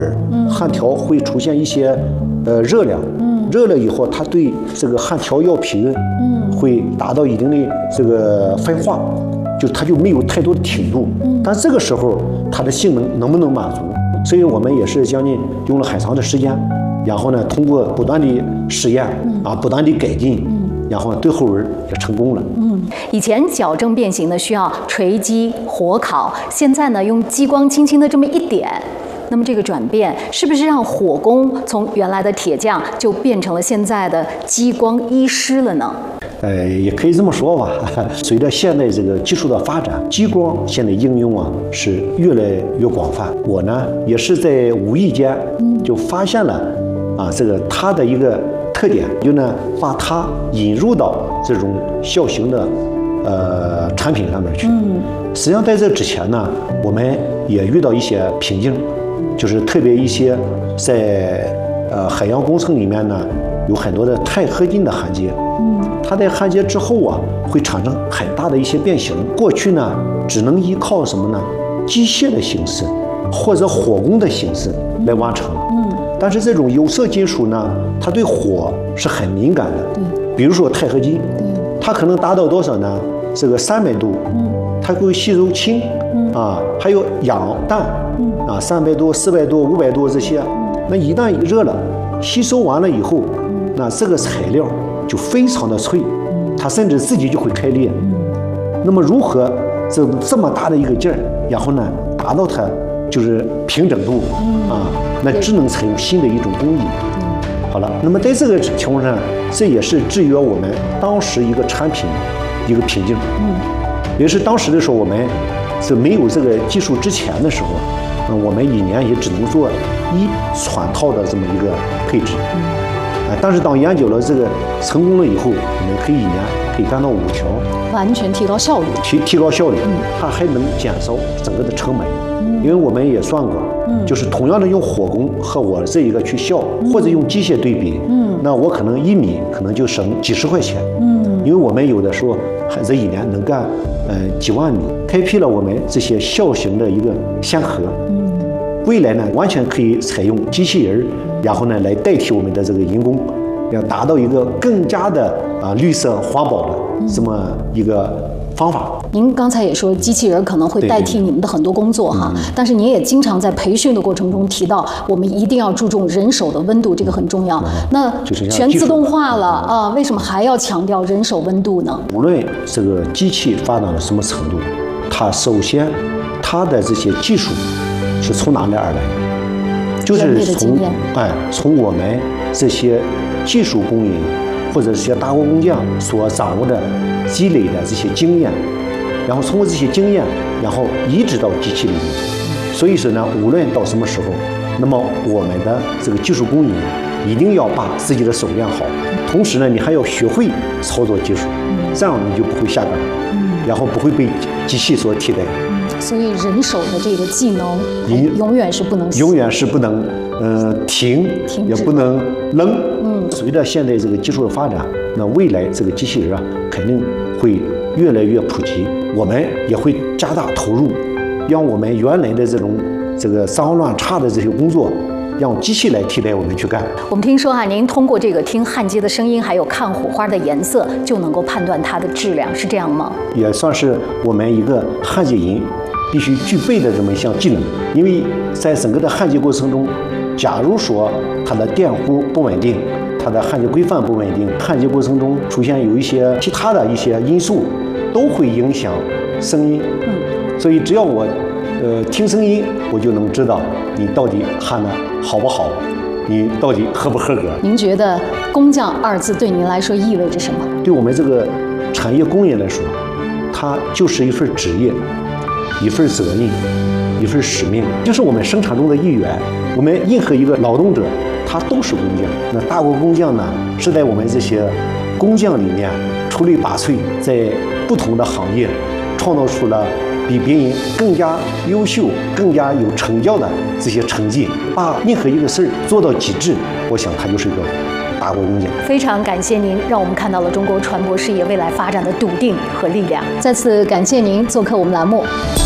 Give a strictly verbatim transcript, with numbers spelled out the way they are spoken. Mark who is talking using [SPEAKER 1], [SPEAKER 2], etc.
[SPEAKER 1] 嗯，焊条会出现一些呃热量，嗯，热了以后，它对这个焊条药皮，嗯，会达到一定的这个分化，就它就没有太多的挺度。嗯，但这个时候它的性能能不能满足？所以我们也是将近用了很长的时间，然后呢，通过不断的实验啊，不断的改进。嗯，然后对后文也成功了。
[SPEAKER 2] 嗯，以前矫正变形呢需要锤击、火烤，现在呢用激光轻轻的这么一点，那么这个转变是不是让火工从原来的铁匠就变成了现在的激光医师了呢？
[SPEAKER 1] 呃，也可以这么说吧。随着现在这个技术的发展，激光现在应用啊是越来越广泛。我呢也是在无意间就发现了啊这个它的一个特点，就呢把它引入到这种小型的呃产品上面去。嗯，实际上在这之前呢，我们也遇到一些瓶颈，就是特别一些在呃海洋工程里面呢有很多的钛合金的焊接。嗯，它在焊接之后啊，会产生很大的一些变形。过去呢，只能依靠什么呢？机械的形式或者火工的形式来完成。嗯，但是这种有色金属呢，它对火是很敏感的。对，比如说钛合金，对，它可能达到多少呢？这个三百度，嗯，它会吸收氢，嗯啊，还有氧、氮，嗯啊，三百度、四百度、五百度这些，那一旦热了，吸收完了以后，那这个材料就非常的脆，它甚至自己就会开裂。那么如何这这么大的一个劲儿，然后呢达到它就是平整度啊？那只能采用新的一种工艺。好了，那么在这个情况下，这也是制约我们当时一个产品一个瓶颈。嗯，也是当时的时候，我们是没有这个技术之前的时候，嗯，我们一年也只能做一船套的这么一个配置。嗯，但是当研究了这个成功了以后，我们可以一年可以干到五条，
[SPEAKER 2] 完全提高效率，
[SPEAKER 1] 提提高效率，嗯，它还能减少整个的成本，嗯，因为我们也算过，嗯，就是同样的用火工和我这一个去效，嗯，或者用机械对比，嗯，那我可能一米可能就省几十块钱，嗯，因为我们有的时候孩子一年能干，呃几万米，开辟了我们这些小型的一个先河，嗯，未来呢完全可以采用机器人。然后呢，来代替我们的这个人工，要达到一个更加的啊绿色环保的这么一个方法。
[SPEAKER 2] 您刚才也说，机器人可能会代替你们的很多工作哈，但是您也经常在培训的过程中提到，我们一定要注重人手的温度，这个很重要。那全自动化了啊，为什么还要强调人手温度呢？
[SPEAKER 1] 无论这个机器发展到什么程度，它首先它的这些技术是从哪里而来？就是从哎，从我们这些技术工人或者这些打工工匠所掌握的、积累的这些经验，然后通过这些经验，然后移植到机器里面。所以说呢，无论到什么时候，那么我们的这个技术工人一定要把自己的手练好，同时呢，你还要学会操作技术，这样你就不会下岗，然后不会被机器所替代。
[SPEAKER 2] 所以人手的这个技能永远是不能
[SPEAKER 1] 永远是不能呃停，也不能扔。嗯，随着现在这个技术的发展，那未来这个机器人啊肯定会越来越普及，我们也会加大投入，让我们原来的这种这个脏乱差的这些工作，让机器来替代我们去干。
[SPEAKER 2] 我们听说啊，您通过这个听焊接的声音，还有看火花的颜色，就能够判断它的质量，是这样吗？
[SPEAKER 1] 也算是我们一个焊接人必须具备的这么一项技能。因为在整个的焊接过程中，假如说它的电弧不稳定，它的焊接规范不稳定，焊接过程中出现有一些其他的一些因素，都会影响声音。嗯，所以只要我呃听声音，我就能知道你到底焊的好不好，你到底合不合格。
[SPEAKER 2] 您觉得工匠二字对您来说意味着什么？
[SPEAKER 1] 对我们这个产业工人来说，它就是一份职业，一份责任，一份使命，就是我们生产中的一员。我们任何一个劳动者，他都是工匠。那大国工匠呢，是在我们这些工匠里面出类拔萃，在不同的行业创造出了比别人更加优秀、更加有成就的这些成绩，把任何一个事儿做到极致，我想他就是一个大国工匠。
[SPEAKER 2] 非常感谢您，让我们看到了中国船舶事业未来发展的笃定和力量。再次感谢您做客我们栏目。